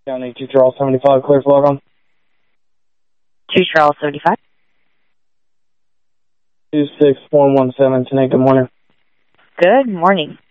County 2 Charles 75, clear for log on. 2 Charles 75. 26117, tonight, good morning. Good morning.